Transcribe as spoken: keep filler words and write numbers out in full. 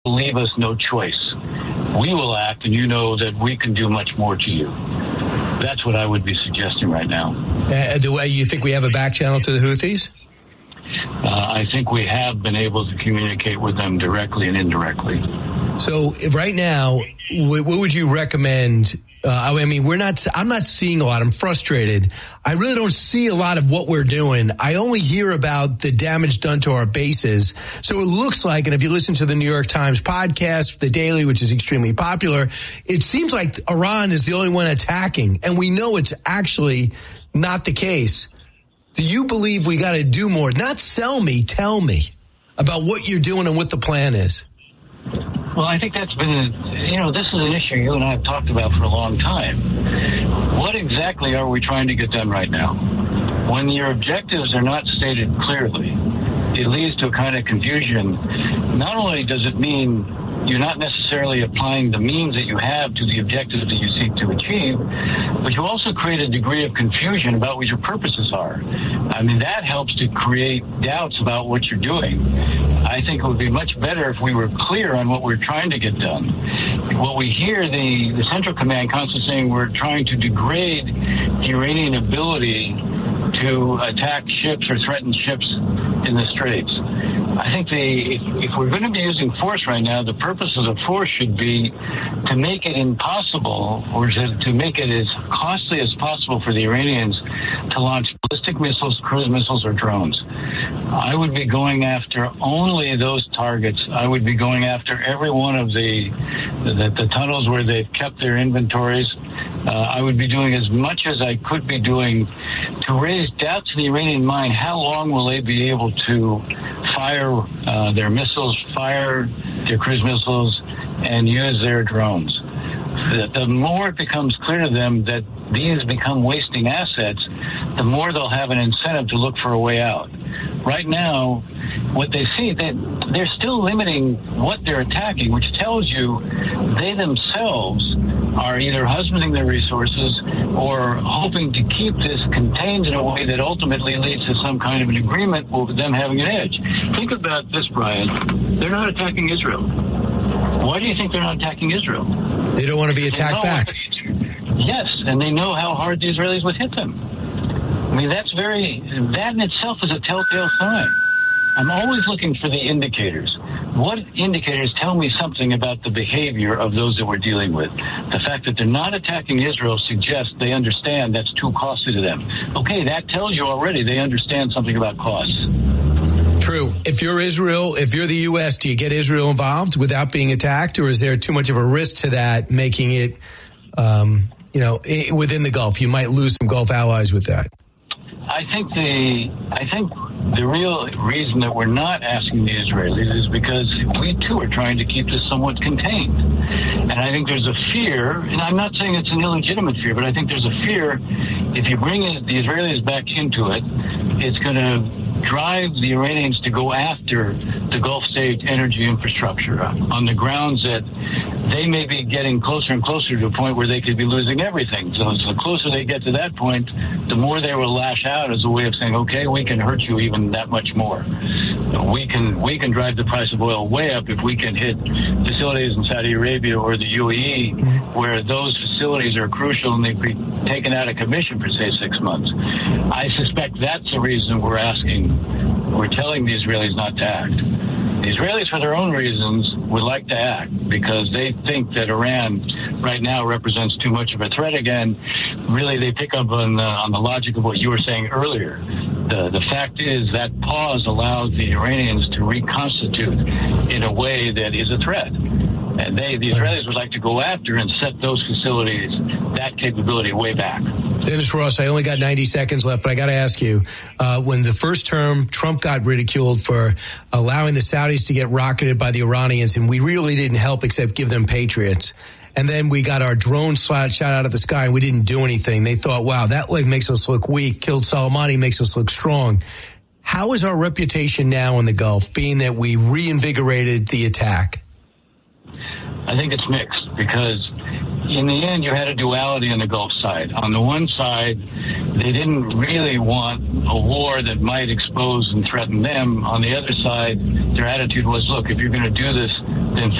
leave us no choice. We will act, and you know that we can do much more to you. That's what I would be suggesting right now. Uh, the way you think we have a back channel to the Houthis? Uh, I think we have been able to communicate with them directly and indirectly. So right now, what would you recommend? Uh, I mean, we're not, I'm not seeing a lot. I'm frustrated. I really don't see a lot of what we're doing. I only hear about the damage done to our bases. So it looks like, and if you listen to the New York Times podcast, The Daily, which is extremely popular, it seems like Iran is the only one attacking. And we know it's actually not the case. Do you believe we got to do more? Not sell me, tell me about what you're doing and what the plan is. Well, I think that's been, a, you know, this is an issue you and I have talked about for a long time. What exactly are we trying to get done right now? When your objectives are not stated clearly, it leads to a kind of confusion. Not only does it mean you're not necessarily applying the means that you have to the objectives that you seek to achieve, but you also create a degree of confusion about what your purposes are. I mean, that helps to create doubts about what you're doing. I think it would be much better if we were clear on what we're trying to get done. What we hear the, the Central Command constantly saying we're trying to degrade the Iranian ability to attack ships or threaten ships in the Straits. I think the if, if we're going to be using force right now, the purposes of force should be to make it impossible or to, to make it as costly as possible for the Iranians to launch ballistic missiles, cruise missiles, or drones. I would be going after only those targets. I would be going after every one of the the, the tunnels where they've kept their inventories. Uh, I would be doing as much as I could be doing to raise doubts in the Iranian mind. How long will they be able to fire uh, their missiles, fire their cruise missiles, and use their drones? The, the more it becomes clear to them that these become wasting assets, the more they'll have an incentive to look for a way out. Right now, what they see, they, they're still limiting what they're attacking, which tells you they themselves are either husbanding their resources or hoping to keep this contained in a way that ultimately leads to some kind of an agreement with them having an edge. Think about this, Brian. They're not attacking Israel. Why do you think they're not attacking Israel? They don't want to be attacked back. Yes, and they know how hard the Israelis would hit them. I mean, that's very, that in itself is a telltale sign. I'm always looking for the indicators. What indicators tell me something about the behavior of those that we're dealing with? The fact that they're not attacking Israel suggests they understand that's too costly to them. Okay, that tells you already they understand something about costs. True. If you're Israel, if you're the U S, do you get Israel involved without being attacked, or is there too much of a risk to that, making it, um, you know, within the Gulf? You might lose some Gulf allies with that. I think the I think the real reason that we're not asking the Israelis is because we too are trying to keep this somewhat contained. And I think there's a fear, and I'm not saying it's an illegitimate fear, but I think there's a fear if you bring it, the Israelis back into it, it's going to drive the Iranians to go after the Gulf state energy infrastructure on the grounds that they may be getting closer and closer to a point where they could be losing everything. So the closer they get to that point, the more they will lash out as a way of saying, okay, we can hurt you even that much more. We can we can drive the price of oil way up if we can hit facilities in Saudi Arabia or the U A E where those facilities are crucial and they've been taken out of commission for, say, six months. I suspect that's the reason we're asking, we're telling the Israelis not to act. The Israelis, for their own reasons, would like to act because they think that Iran right now represents too much of a threat again. Really, they pick up on the, on the logic of what you were saying earlier. The, the fact is that pause allows the Iranians to reconstitute in a way that is a threat. And they, the Israelis would like to go after and set those facilities, that capability, way back. Dennis Ross, I only got ninety seconds left, but I got to ask you, uh, when the first term, Trump got ridiculed for allowing the Saudis to get rocketed by the Iranians, and we really didn't help except give them Patriots. And then we got our drone shot out of the sky and we didn't do anything. They thought, wow, that like makes us look weak. Killed Soleimani makes us look strong. How is our reputation now in the Gulf, being that we reinvigorated the attack? I think it's mixed because in the end, you had a duality on the Gulf side. On the one side, they didn't really want a war that might expose and threaten them. On the other side, their attitude was, look, if you're going to do this, then